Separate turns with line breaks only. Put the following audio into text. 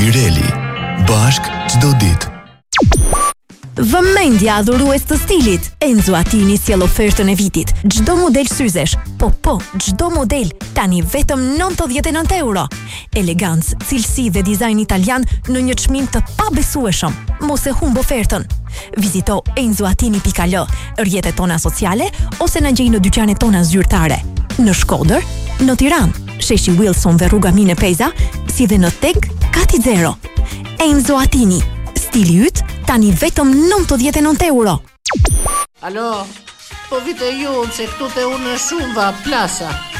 Mireli, bashk çdo ditë.
Vëmendja adhurues të stilit. Enzo Attini sjell ofertën e vitit. Çdo model syzesh, çdo model, tani vetëm 99 euro. Elegancë, cilësi dhe dizajn italian në një çmim të pabesueshëm. Mos e humb ofertën. Vizito enzoatini.al, rrjetet tona sociale ose na gjej në dyqanet tona zyrtare. Në Shkodër, në Tiranë, sheshi Wilson dhe rruga Mine Peza, si dhe në Tek Kati Zero. Enzo Attini, stili yt tani vetëm 99 euro.
Alo, po vite ju se këtu te unë shumë va plasa.